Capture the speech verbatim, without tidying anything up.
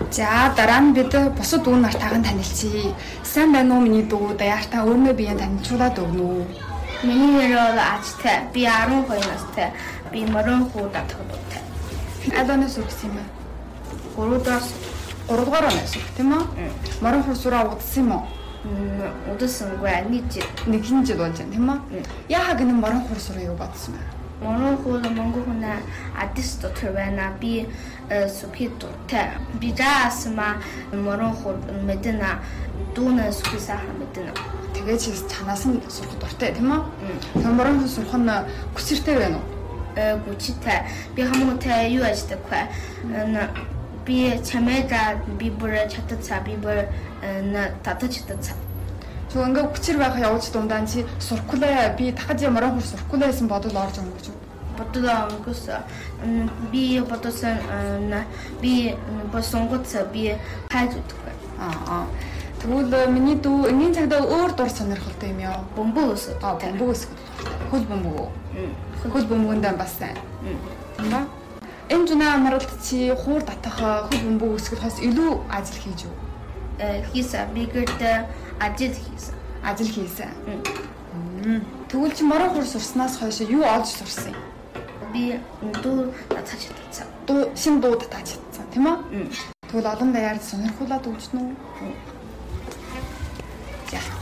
За дараа нь бид бусад дүү нартайгаа танилцъя. Сайн байна уу миний дүү? Даяартаа өөрнөө биеэ танилцуулаад өгнө үү? Миний нэр бол Ажтай. Би арван хоёр настай. Би морин хүү татгалуутай. Адонос өгс юм аа. гуравдугаар гурав дугаар оноос өгөх тийм үү? Морин хүү сураа удсан юм уу? удасангүй нэг жил. Нэг хэн жил болж байна тийм үү? Яагаад гэнэ морин хүү сураа юу бодсон бэ? Морин хүү Монгол хүн адис дотор байна. Би супидтэй. Би жаасма морин хүү мэднэ. Дүүнээ суписаахан мэднэ. Тэгээ чи чанаас нь сурах дуртай тийм үү? Тэр морин хүү сурах нь хүчтэй байна уу? Э гүчтэй. Би хамаатай юу ажилладаг вэ? Би чамайда би бүр чатацаа би бүр на татачтацаа. Чи ингээ хүчээр байхаа явж дундаа чи суркулаа би дахад ямар хөр суркулаа гэсэн бодол орж өнгө гэж. Бодолоо өнгөс би бодосон би босонгоц би хайж өгдөг. Аа. Тэгвэл миний дүү энгийн цагтаа өөр дур сонирхолтой юм яа. Бөмбөс. Аа бөмбөс. Хөл бөмбөг. Хөл бөмбөгөндөө бас сайн. Тийм ба? Энэ зүнаа амралт чи хуур татах хөл бөмбөг өсгөх хос илүү ажил хийж юу? Э хийсэ бигэрдэ ажил хийсэ. Ажил хийсэ. Тэгвэл чи морин хуур сурснаас хойш юу олж сурсан юм? Би дуу татаж чадсан. Дуу шин дуу татаж чадсан тийм үү? Тэгвэл олон даяар сонирхуулаад өгч нү. За.